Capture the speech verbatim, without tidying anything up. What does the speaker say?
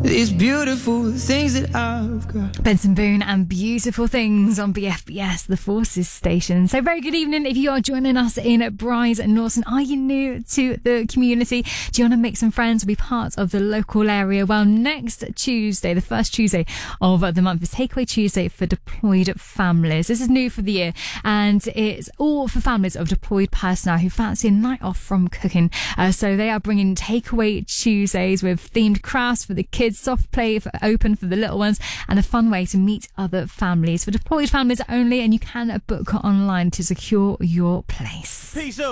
these beautiful things that I've got. Benson Boone and Beautiful Things on B F B S, the Forces station. So very good evening if you are joining us in Brize and Norton. Are you new to the community? Do you want to make some friends, be part of the local area? Well, next Tuesday, the first Tuesday of the month, is Takeaway Tuesday for deployed families. This is new for the year, and it's all for families of deployed personnel who fancy a night off from cooking. Uh, so they are bringing Takeaway Tuesdays with themed crafts for the kids, soft play for open for the little ones, and a fun way to meet other families. For deployed families only, and you can book online to secure your place. Peace out.